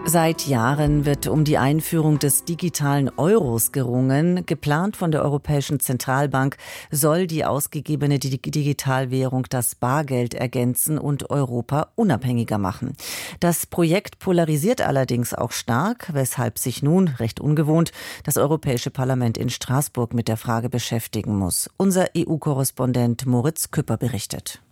Seit Jahren wird um die Einführung des digitalen Euros gerungen. Geplant von der Europäischen Zentralbank soll die ausgegebene Digitalwährung das Bargeld ergänzen und Europa unabhängiger machen. Das Projekt polarisiert allerdings auch stark, weshalb sich nun, recht ungewohnt, das Europäische Parlament in Straßburg mit der Frage beschäftigen muss. Unser EU-Korrespondent Moritz Küpper berichtet.